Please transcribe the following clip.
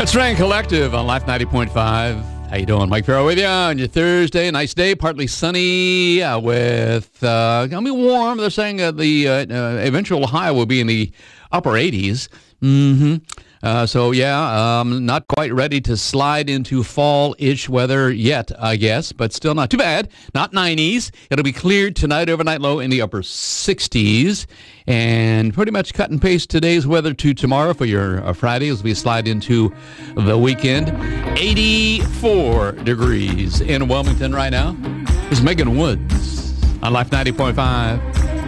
That's Rain Collective on Life 90.5. How you doing? Mike Farrell with you on your Thursday. Nice day, partly sunny with gonna be warm. They're saying the eventual high will be in the upper 80s. Not quite ready to slide into fall-ish weather yet, I guess, but still not too bad. Not 90s. It'll be cleared tonight, overnight low in the upper 60s. And pretty much cut and paste today's weather to tomorrow for your Friday as we slide into the weekend. 84 degrees in Wilmington right now. It's Megan Woods on Life 90.5.